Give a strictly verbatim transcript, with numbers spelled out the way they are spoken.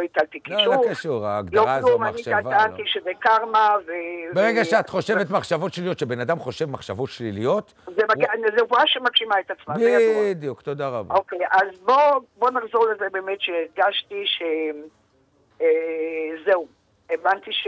הטלתי קישור. לא, לא קשור, ההגדרה הזו מחשבה. לא כלום, אני טענתי שזה קרמה ו... ברגע שאת חושבת מחשבות שליליות, שבן אדם חושב מחשבות שליליות... זה נבואה שמגשימה את עצמה, זה ידוע. בדיוק, תודה רבה. אוקיי, אז בוא נחזור לזה באמת שהרגשתי ש... זהו, הבנתי ש...